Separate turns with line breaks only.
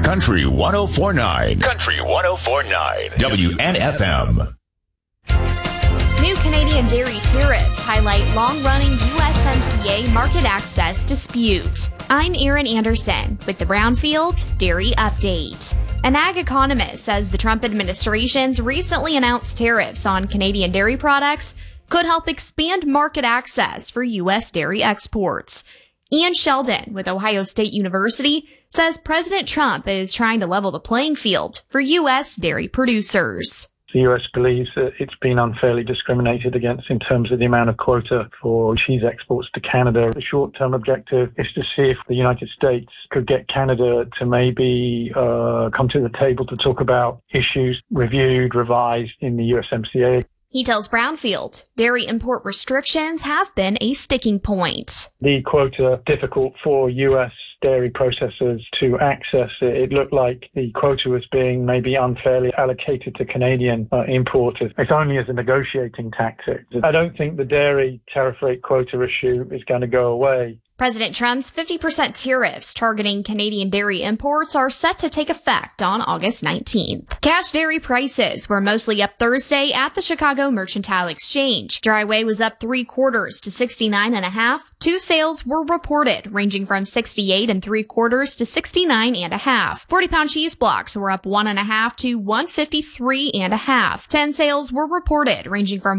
Country 104.9. Country 104.9. WNFM.
New Canadian dairy tariffs highlight long-running USMCA market access dispute. I'm Erin Anderson with the Brownfield Dairy Update. An ag economist says the Trump administration's recently announced tariffs on Canadian dairy products could help expand market access for U.S. dairy exports. Ian Sheldon with Ohio State University says President Trump is trying to level the playing field for U.S. dairy producers.
The US believes that it's been unfairly discriminated against in terms of the amount of quota for cheese exports to Canada. The short-term objective is to see if the United States could get Canada to maybe come to the table to talk about issues reviewed, revised in the USMCA.
He tells Brownfield dairy import restrictions have been a sticking point.
The quota difficult for US dairy processors to access. It looked like the quota was being maybe unfairly allocated to Canadian importers. It's only as a negotiating tactic. I don't think the dairy tariff rate quota issue is going to go away.
President Trump's 50% tariffs targeting Canadian dairy imports are set to take effect on August 19th. Cash dairy prices were mostly up Thursday at the Chicago Mercantile Exchange. Dry whey was up 3/4 to 69.5. Two sales were reported ranging from 68 3/4 to 69.5. 40-pound cheese blocks were up 1.5 to 153.5. 10 sales were reported ranging from